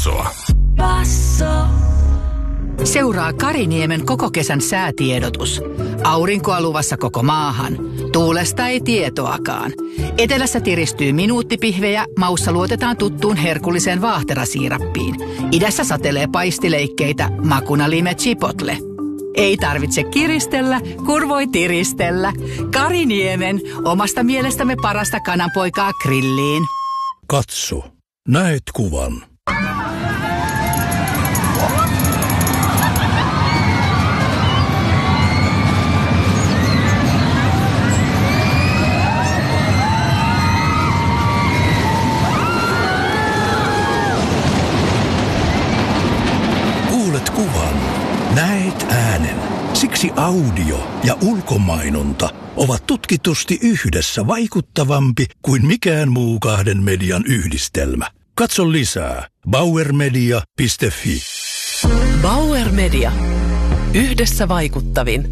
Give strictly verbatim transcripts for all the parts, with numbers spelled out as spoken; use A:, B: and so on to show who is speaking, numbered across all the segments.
A: Bassoa.
B: Basso.
C: Seuraa Kariniemen koko kesän säätiedotus. Aurinkoa luvassa koko maahan. Tuulesta ei tietoakaan. Etelässä tiristyy minuuttipihvejä, maussa luotetaan tuttuun herkulliseen vaahterasiirappiin. Idässä satelee paistileikkeitä, makuna lime chipotle. Ei tarvitse kiristellä, kun voi tiristellä. Kariniemen, omasta mielestämme parasta kananpoikaa grilliin.
D: Katso, näet kuvan. Kuulet kuvan, näet äänen. Siksi audio ja ulkomainonta ovat tutkitusti yhdessä vaikuttavampi kuin mikään muu kahden median yhdistelmä. Katso lisää bauer media piste fi.
E: Bauer Media. Yhdessä vaikuttavin.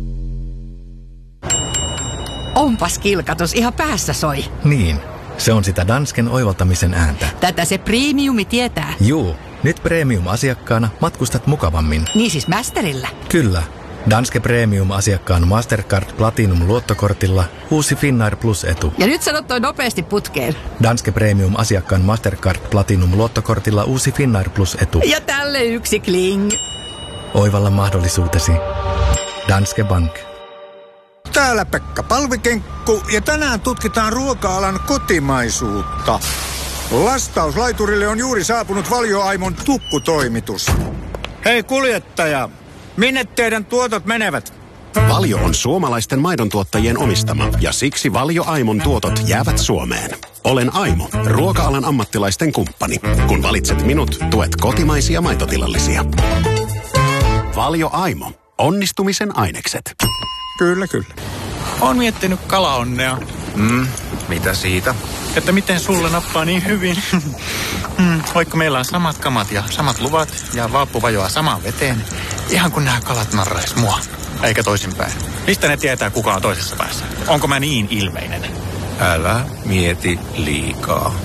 C: Onpas kilkatus, ihan päässä soi.
F: Niin, se on sitä Dansken oivaltamisen ääntä.
C: Tätä se premiumi tietää.
F: Juu, nyt premium-asiakkaana matkustat mukavammin.
C: Niin siis Masterillä.
F: Kyllä. Danske Premium-asiakkaan Mastercard Platinum-luottokortilla uusi Finnair Plus-etu.
C: Ja nyt sanot toi nopeasti putkeen.
F: Danske Premium-asiakkaan Mastercard Platinum-luottokortilla uusi Finnair Plus-etu.
C: Ja tälle yksi kling.
F: Oivalla mahdollisuutesi. Danske Bank.
G: Täällä Pekka Palvikenkku ja tänään tutkitaan ruoka-alan kotimaisuutta. Lastauslaiturille on juuri saapunut Valio-Aimon tukkutoimitus. Hei kuljettaja, minne teidän tuotot menevät?
H: Valio on suomalaisten maidontuottajien omistama ja siksi Valio-Aimon tuotot jäävät Suomeen. Olen Aimo, ruoka-alan ammattilaisten kumppani. Kun valitset minut, tuet kotimaisia maitotilallisia. Valio-Aimo. Onnistumisen ainekset.
G: Kyllä, kyllä.
I: Oon miettinyt kalaonnea.
A: Mm, mitä siitä?
I: Että miten sulle nappaa niin hyvin. mm, vaikka meillä on samat kamat ja samat luvat ja valppu vajoaa samaan veteen. Ihan kun nämä kalat narrais mua. Eikä toisinpäin. Mistä ne tietää, kuka on toisessa päässä? Onko mä niin ilmeinen?
A: Älä mieti liikaa.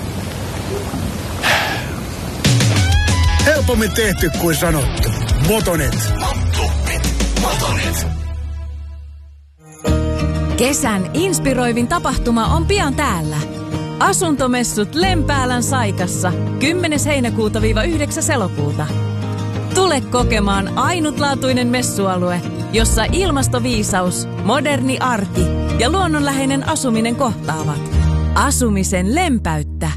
G: Helpommin tehty kuin sanottu. Motonet.
A: Motonet. Motonet.
B: Kesän inspiroivin tapahtuma on pian täällä. Asuntomessut Lempäälän Saikassa kymmenes heinäkuuta yhdeksäs elokuuta. Tule kokemaan ainutlaatuinen messualue, jossa ilmastoviisaus, moderni arki ja luonnonläheinen asuminen kohtaavat. Asumisen lempäyttä.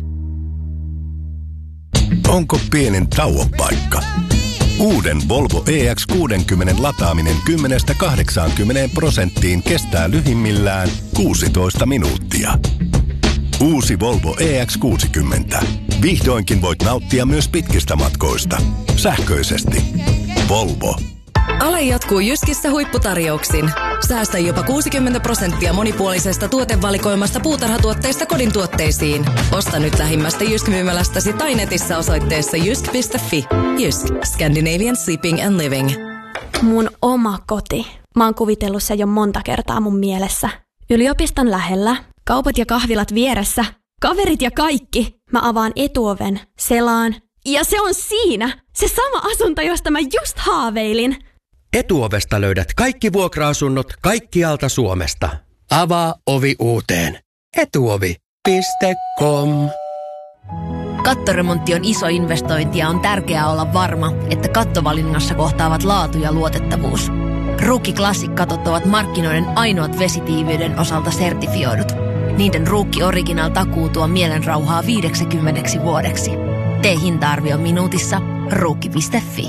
D: Onko pienen tauon paikka? Uuden Volvo E X kuusikymmentä lataaminen kymmenestä kahdeksaankymmeneen prosenttiin kestää lyhimmillään kuusitoista minuuttia. Uusi Volvo E X kuusikymmentä. Vihdoinkin voit nauttia myös pitkistä matkoista. Sähköisesti. Volvo.
J: Ale jatkuu Jyskissä huipputarjouksin. Säästä jopa kuusikymmentä prosenttia monipuolisesta tuotevalikoimasta puutarhatuotteista kodin tuotteisiin. Osta nyt lähimmästä Jysk-myymälästäsi tai netissä osoitteessa jysk piste fi. Jysk. Scandinavian Sleeping and Living.
K: Mun oma koti. Mä oon kuvitellut se jo monta kertaa mun mielessä. Yliopiston lähellä, kaupat ja kahvilat vieressä, kaverit ja kaikki. Mä avaan etuoven, selaan. Ja se on siinä! Se sama asunto, josta mä just haaveilin.
L: Etuovesta löydät kaikki vuokra-asunnot kaikkialta Suomesta. Avaa ovi uuteen. Etuovi piste com.
M: Kattoremontti on iso investointi ja on tärkeää olla varma, että kattovalinnassa kohtaavat laatu ja luotettavuus. Ruukki Classic-katot ovat markkinoiden ainoat vesitiiviyden osalta sertifioidut. Niiden Ruukki Original takuu tuo mielenrauhaa viideksikymmeneksi vuodeksi. Tee hinta-arvio minuutissa ruukki piste fi.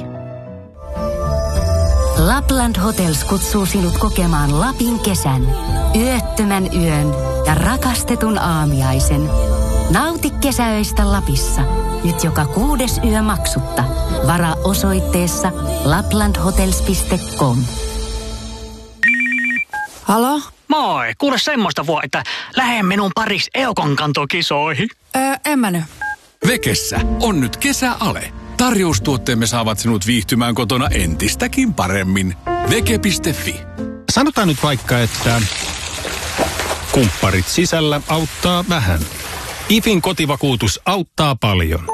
N: Lapland Hotels kutsuu sinut kokemaan Lapin kesän, yöttömän yön ja rakastetun aamiaisen. Nauti kesäöistä Lapissa, nyt joka kuudes yö maksutta. Varaa osoitteessa laplandhotels piste com.
O: Halo?
P: Moi, kuule semmoista voi, että lähde minun pariksi Eukon-kantokisoihin.
O: Öö, en mä nyt.
A: Vekessä on nyt kesäale. Tarjoustuotteemme saavat sinut viihtymään kotona entistäkin paremmin. Veke piste fi.
I: Sanotaan nyt vaikka, että kumpparit sisällä auttaa vähän. I F In kotivakuutus auttaa paljon.